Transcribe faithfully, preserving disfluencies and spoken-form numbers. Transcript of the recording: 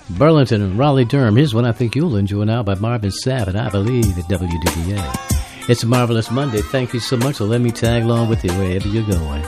Burlington and Raleigh-Durham. Here's one I think you'll enjoy now by Marvin Sapp, and I believe at W D B A. It's a marvelous Monday. Thank you so much for letting me tag along with you wherever you're going.